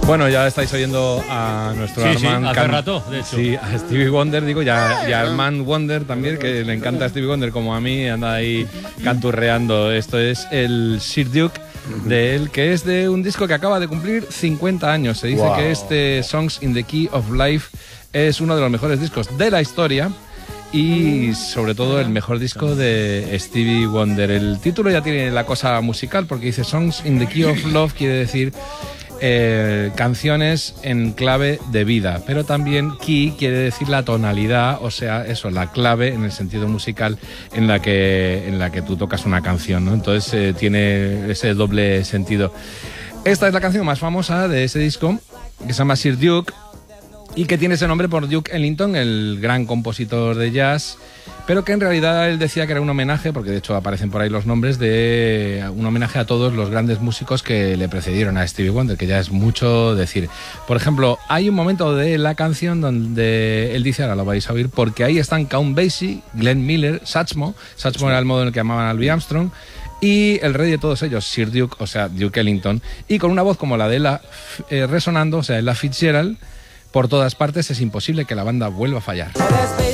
Bueno, ya estáis oyendo a nuestro Armand. Hace rato, de hecho. Sí, a Stevie Wonder, digo, y a Armand Wonder también, que le encanta a Stevie Wonder como a mí, anda ahí canturreando. Esto es el Sir Duke de él, que es de un disco que acaba de cumplir 50 años. Se dice que este Songs in the Key of Life es uno de los mejores discos de la historia y sobre todo el mejor disco de Stevie Wonder. El título ya tiene la cosa musical porque dice Songs in the Key of Love, quiere decir canciones en clave de vida, pero también key quiere decir la tonalidad, o sea, eso, la clave en el sentido musical en la que tú tocas una canción, ¿no? Entonces tiene ese doble sentido. Esta es la canción más famosa de ese disco, que se llama Sir Duke, y que tiene ese nombre por Duke Ellington, el gran compositor de jazz, pero que en realidad él decía que era un homenaje, porque de hecho aparecen por ahí los nombres, de un homenaje a todos los grandes músicos que le precedieron a Stevie Wonder, que ya es mucho decir. Por ejemplo, hay un momento de la canción donde él dice, ahora lo vais a oír, porque ahí están Count Basie, Glenn Miller, Satchmo era el modo en el que llamaban a Louis Armstrong, y el rey de todos ellos, Sir Duke, o sea, Duke Ellington, y con una voz como la de Ella resonando, o sea, Ella Fitzgerald, por todas partes. Es imposible que la banda vuelva a fallar.